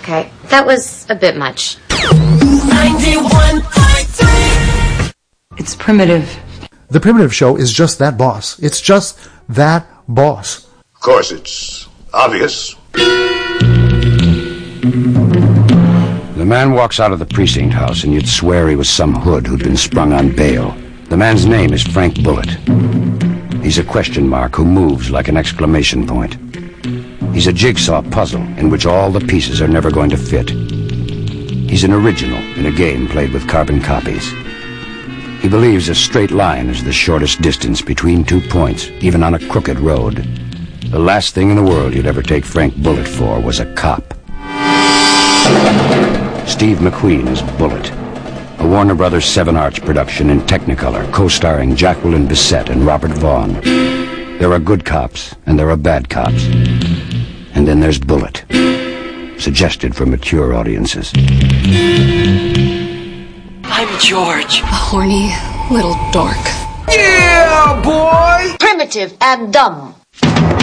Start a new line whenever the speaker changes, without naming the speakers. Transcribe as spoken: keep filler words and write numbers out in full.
Okay, that was a bit much.
ninety-one point three.
It's primitive.
The Primitive Show is just that boss. It's just that boss.
Of course, it's obvious.
The man walks out of the precinct house, and you'd swear he was some hood who'd been sprung on bail. The man's name is Frank Bullitt. He's a question mark who moves like an exclamation point. He's a jigsaw puzzle in which all the pieces are never going to fit. He's an original in a game played with carbon copies. He believes a straight line is the shortest distance between two points, even on a crooked road. The last thing in the world you'd ever take Frank Bullitt for was a cop. Steve McQueen is Bullitt, a Warner Brothers Seven Arts production in Technicolor, co-starring Jacqueline Bisset and Robert Vaughn. There are good cops, and there are bad cops. And then there's Bullitt, suggested for mature audiences.
I'm George.
A horny little dork.
Yeah, boy!
Primitive and dumb.